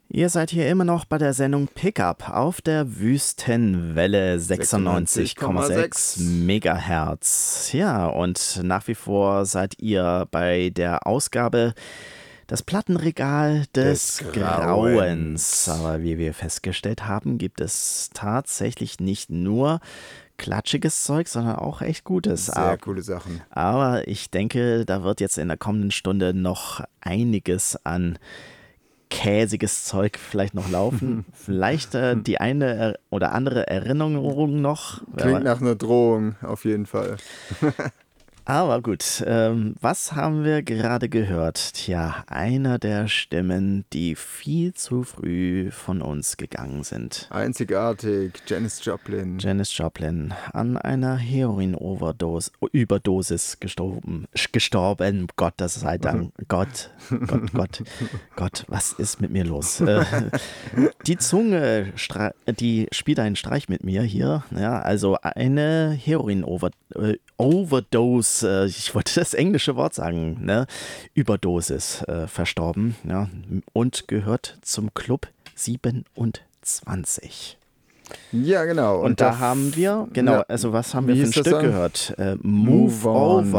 Ihr seid hier immer noch bei der Sendung Pickup auf der Wüstenwelle 96,6 Megahertz. Ja, und nach wie vor seid ihr bei der Ausgabe Das Plattenregal des Grauens. Aber wie wir festgestellt haben, gibt es tatsächlich nicht nur klatschiges Zeug, sondern auch echt Gutes. Sehr coole Sachen. Aber ich denke, da wird jetzt in der kommenden Stunde noch einiges an käsiges Zeug vielleicht noch laufen. Vielleicht die eine oder andere Erinnerung noch. Klingt nach einer Drohung, auf jeden Fall. Aber gut, was haben wir gerade gehört? Tja, einer der Stimmen, die viel zu früh von uns gegangen sind. Einzigartig, Janis Joplin. Janis Joplin, an einer Heroin-Überdosis gestorben. Gott sei Dank. Gott, was ist mit mir los? Die Zunge, die spielt einen Streich mit mir hier. Ja, also eine Heroin-Overdose, ich wollte das englische Wort sagen, ne? Überdosis verstorben, ja, und gehört zum Club 27. Ja, genau. Und da haben wir, also was haben wir für ein Stück gehört? Move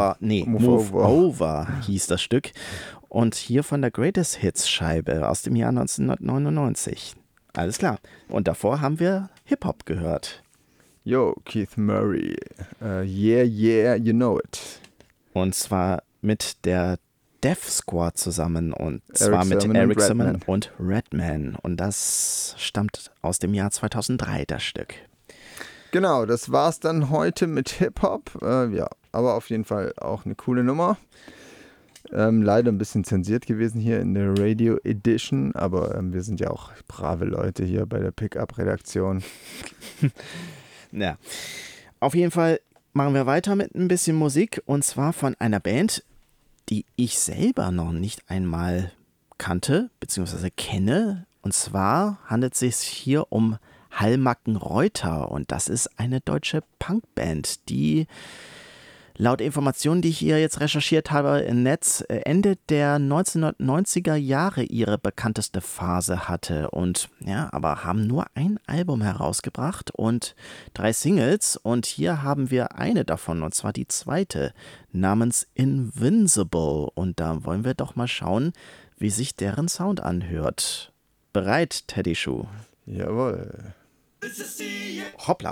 Over hieß das Stück. Und hier von der Greatest Hits Scheibe aus dem Jahr 1999. Alles klar. Und davor haben wir Hip-Hop gehört. Yo, Keith Murray. Yeah, you know it. Und zwar mit der Def Squad zusammen und zwar mit Eric Sermon und Redman. Und das stammt aus dem Jahr 2003, das Stück. Genau, das war's dann heute mit Hip-Hop. Ja, aber auf jeden Fall auch eine coole Nummer. Leider ein bisschen zensiert gewesen hier in der Radio Edition, aber wir sind ja auch brave Leute hier bei der Pickup-Redaktion. Ja, auf jeden Fall machen wir weiter mit ein bisschen Musik und zwar von einer Band, die ich selber noch nicht einmal kannte bzw. kenne. Und zwar handelt es sich hier um Hallmacken-Reuter und das ist eine deutsche Punkband, die laut Informationen, die ich hier jetzt recherchiert habe im Netz, Ende der 1990er Jahre ihre bekannteste Phase hatte und ja, aber haben nur ein Album herausgebracht und 3 Singles und hier haben wir eine davon und zwar die zweite namens Invincible und da wollen wir doch mal schauen, wie sich deren Sound anhört. Bereit, Teddy Schuh? Jawohl. Hoppla.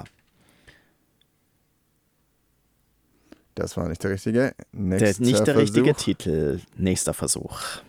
Das war nicht der richtige. Nicht der richtige Titel. Nächster Versuch.